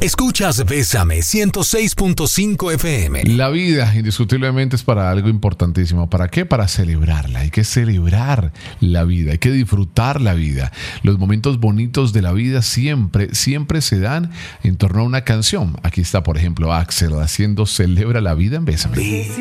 Escuchas Bésame 106.5 FM. La vida indiscutiblemente es para algo importantísimo. ¿Para qué? Para celebrarla. Hay que celebrar la vida, hay que disfrutar la vida. Los momentos bonitos de la vida siempre se dan en torno a una canción. Aquí está, por ejemplo, Axel haciendo Celebra la vida en Bésame.